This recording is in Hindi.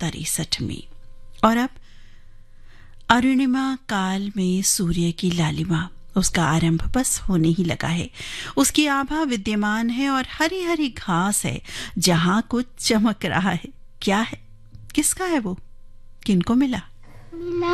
1963 में। और अब अरुणिमा काल में सूर्य की लालिमा, उसका आरंभ बस होने ही लगा है। उसकी आभा विद्यमान है और हरी हरी घास है जहां कुछ चमक रहा है। क्या है, किसका है वो, किनको मिला?